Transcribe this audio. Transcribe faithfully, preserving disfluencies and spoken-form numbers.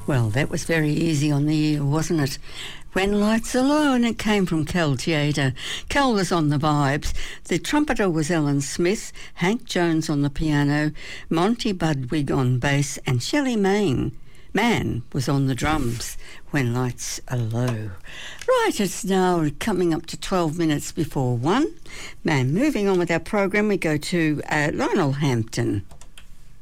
Well, that was very easy on the ear, wasn't it? When Lights Are Low, and it came from Kel Tjader. Kel was on the vibes. The trumpeter was Ellen Smith, Hank Jones on the piano, Monty Budwig on bass, and Shelley Mann. Mann was on the drums when Lights Are Low. Right, it's now coming up to twelve minutes before one. Man, moving on with our program, we go to uh, Lionel Hampton.